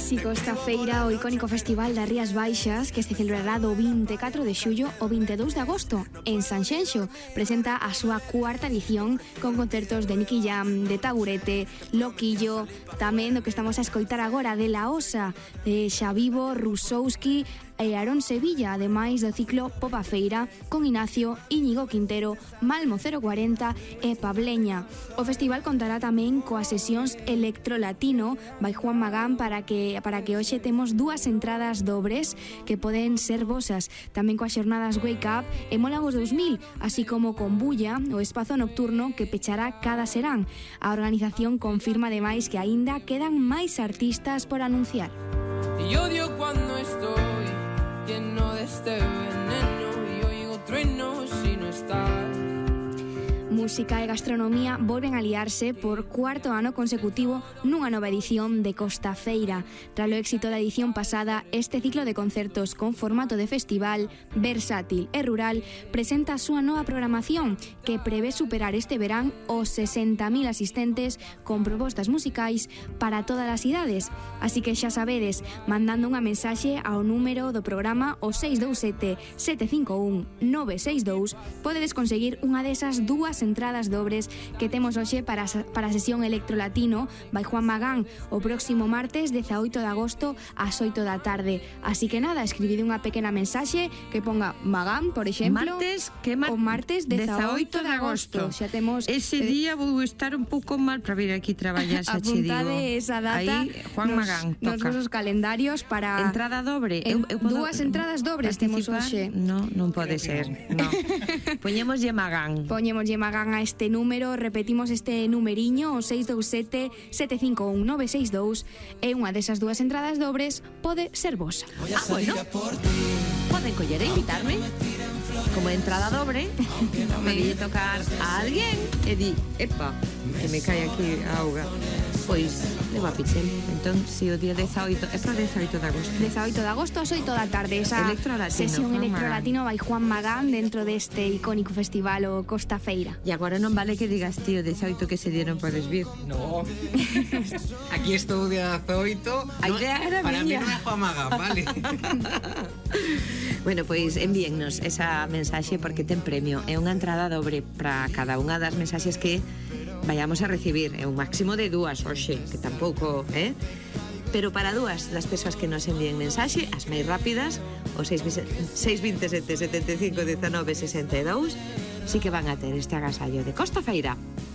clásico esta feira, o icónico Festival das Rías Baixas, que se celebrará do 24 de xullo ao 22 de agosto en Sanxenxo. Presenta a súa cuarta edición con concertos de Nicky Jam, de Taburete, Loquillo, tamén do que estamos a escoitar agora, de La Osa, de Xavivo, Rusowski e Aarón Sevilla, ademais do ciclo Popa Feira con Ignacio, Íñigo Quintero, Malmo 040 e Pableña. O festival contará tamén coas sesións Electrolatino by Juan Magán para que hoxe temos dúas entradas dobres que poden ser vosas, tamén coas xornadas Wake Up e Mólagos 2000, así como con Bulla, o espazo nocturno que pechará cada serán. A organización confirma ademais que aínda quedan máis artistas por anunciar. Y odio cuando estoy lleno de este veneno y oigo truenos si no estás. Música e gastronomía volven a liarse por cuarto ano consecutivo nunha nova edición de Costa Feira. Tras o éxito da edición pasada, este ciclo de concertos con formato de festival, versátil e rural, presenta a súa nova programación que prevé superar este verán os 60.000 asistentes con propostas musicais para todas as idades. Así que xa sabedes, mandando unha mensaxe ao número do programa o 627 751 962, podedes conseguir unha desas dúas entradas dobres que temos hoxe para a sesión Electrolatino by Juan Magán o próximo martes 18 de agosto ás 8 da tarde. Así que nada, escribide unha pequena mensaxe que ponga Magán, por exemplo, o martes 18 de agosto. Xa temos ese día vou estar un pouco mal para vir aquí traballar, xa che digo. Apuntade esa data. Aí Juan Magán nos nosos calendarios para entrada dobre. Dúas entradas dobres temos hoxe. Non pode ser. No. Poñémoslle Magán a este número, repetimos este numeriño, o 627 751 962, e unha desas dúas entradas dobres pode ser vosa. Bueno, poden coller e invitarme como entrada dobre. Me tocar a alguén e di, epa, que me cae aquí a auga. Pois, leva pichel. Entón, si o día 18, é para 18 de agosto. 18 de agosto ás 8 da tarde, esa sesión Electrolatino by Juan Magán dentro deste icónico festival o Costa Feira. E agora non vale que digas, tío, 18 que ese día non podes vir. No. Aquí estou o día 18. A idea era para miña. mí non é Juan Magán, vale? Bueno, pois envíennos esa mensaxe porque ten premio. É unha entrada dobre para cada unha das mensaxes que vayamos a recibir. É un máximo de dúas hoxe, que tampouco, pero para dúas das persoas que nos envíen mensaxe, as máis rápidas, o 627 75 19 62, sí que van a ter este agasallo de Costa Feira.